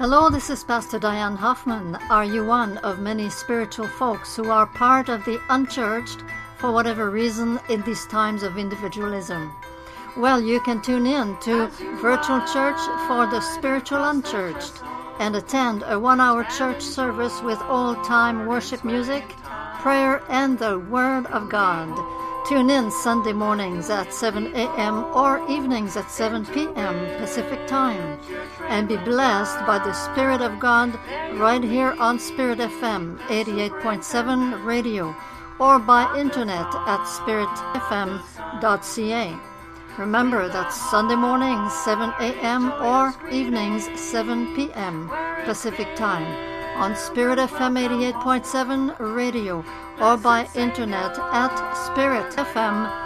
Hello, this is Pastor Diane Hoffman. Are you one of many spiritual folks who are part of the unchurched for whatever reason in these times of individualism? Well, you can tune in to Virtual Church for the Spiritual Unchurched and attend a 1-hour church service with all-time worship music, prayer, and the Word of God. Tune in Sunday mornings at 7 a.m. or evenings at 7 p.m. Pacific Time, and be blessed by the Spirit of God right here on Spirit FM 88.7 radio or by internet at spiritfm.ca. Remember, that's Sunday mornings 7 a.m. or evenings 7 p.m. Pacific Time on Spirit FM 88.7 radio or by internet at spiritfm.ca.